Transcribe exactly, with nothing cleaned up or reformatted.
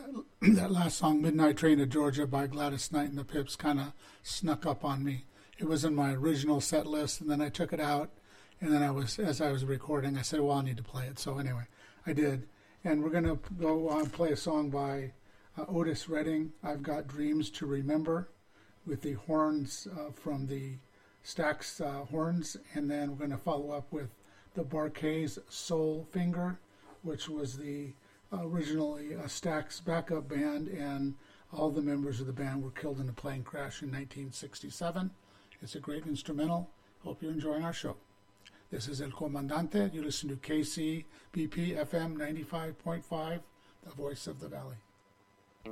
that last song, Midnight Train to Georgia by Gladys Knight and the Pips, kind of snuck up on me. It was in my original set list, and then I took it out, and then I was, as I was recording, I said, well, I need to play it. So anyway, I did. And we're going to go on and play a song by uh, Otis Redding, I've Got Dreams to Remember, with the horns uh, from the Stax uh, horns, and then we're going to follow up with the Bar-Kays Soul Finger, which was the uh, originally a Stax backup band, and all the members of the band were killed in a plane crash in nineteen sixty-seven. It's a great instrumental. Hope you're enjoying our show. This is El Comandante. You listen to K C B P F M ninety-five point five, the voice of the valley.